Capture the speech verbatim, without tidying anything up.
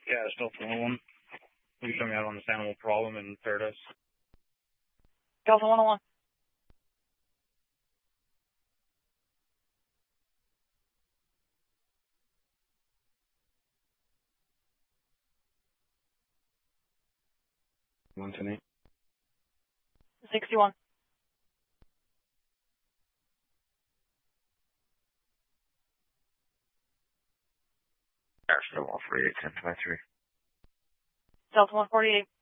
Yeah, still pulling one. Please show me out on this animal problem in Paradise. Delta one oh one. one ten eight. sixty-one. Asheville one forty-eight, ten twenty-three. Delta one forty-eight.